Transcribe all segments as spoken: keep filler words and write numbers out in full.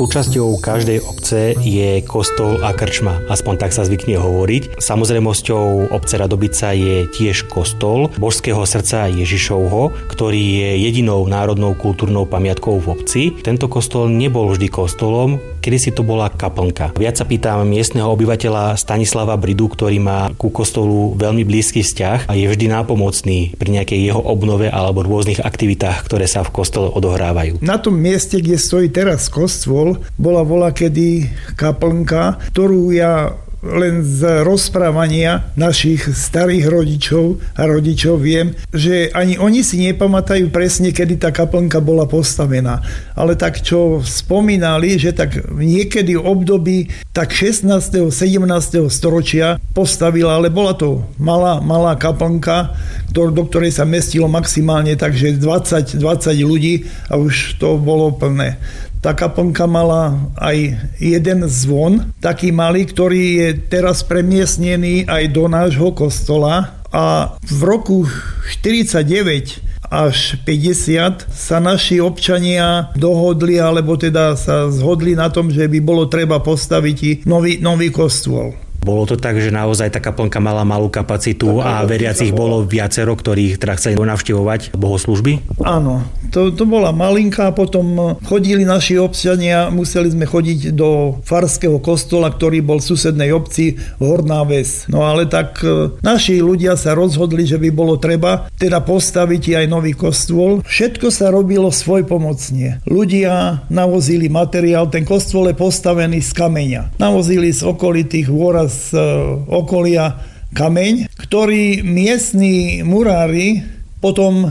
Súčasťou každej obce je kostol a krčma, aspoň tak sa zvykne hovoriť. Samozrejmosťou obce Radobica je tiež kostol Božského srdca Ježišovho, ktorý je jedinou národnou kultúrnou pamiatkou v obci. Tento kostol nebol vždy kostolom, kedysi to bola kaplnka. Viac sa pýtam miestneho obyvateľa Stanislava Bridu, ktorý má ku kostolu veľmi blízky vzťah a je vždy nápomocný pri nejakej jeho obnove alebo rôznych aktivitách, ktoré sa v kostole odohrávajú. Na tom mieste, kde stojí teraz kostol, bola volakedy kaplnka, ktorú ja len z rozprávania našich starých rodičov a rodičov viem, že ani oni si nepamatajú presne, kedy tá kaplnka bola postavená. Ale tak čo spomínali, že tak niekedy v období tak šestnásteho sedemnásteho storočia postavila, ale bola to malá, malá kaplnka, do, do ktorej sa mestilo maximálne takže dvadsať, dvadsať ľudí a už to bolo plné. Tá kaplnka mala aj jeden zvon, taký malý, ktorý je teraz premiestnený aj do nášho kostola. A v roku štyridsaťdeväť až päťdesiat sa naši občania dohodli, alebo teda sa zhodli na tom, že by bolo treba postaviť nový, nový kostôl. Bolo to tak, že naozaj tá kaplnka mala malú kapacitu a veriacich bolo viacero, ktorých teda chceli navštevovať bohoslúžby? Áno, to, to bola malinká, potom chodili naši občania, museli sme chodiť do farského kostola, ktorý bol v susednej obci Horná Ves. No ale tak naši ľudia sa rozhodli, že by bolo treba teda postaviť aj nový kostôl. Všetko sa robilo svojpomocne. Ľudia navozili materiál, ten kostôl je postavený z kameňa. Navozili z okolitých hôr z okolia kameň, ktorý miestni murári potom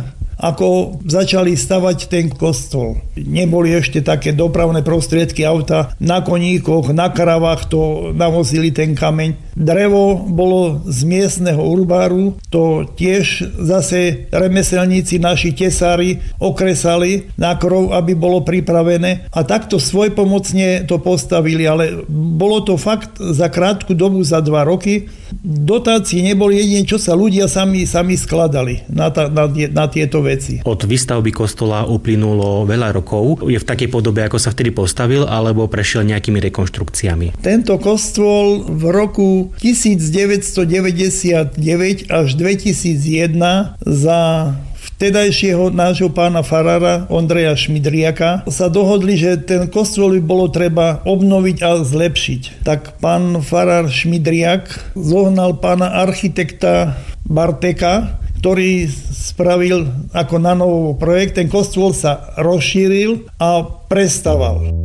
ako začali stavať ten kostol. Neboli ešte také dopravné prostriedky, auta na koníkoch, na karavách to navozili ten kameň. Drevo bolo z miestneho urbáru, to tiež zase remeselníci, naši tesári okresali na krov, aby bolo pripravené a takto svojpomocne to postavili, ale bolo to fakt za krátku dobu, za dva roky. Dotácie neboli jedine, čo sa ľudia sami, sami skladali na, ta, na, na tieto veci. Od výstavby kostola uplynulo veľa rokov. Je v takej podobe, ako sa vtedy postavil, alebo prešiel nejakými rekonštrukciami? Tento kostol v roku devätnásťstodeväťdesiatdeväť až dvetisícjeden za vtedajšieho nášho pána farára Ondreja Šmidriaka sa dohodli, že ten kostol by bolo treba obnoviť a zlepšiť. Tak pán farár Šmidriak zohnal pána architekta Barteka, ktorý spravil ako na novo projekt. Ten kostôl sa rozšíril a prestaval.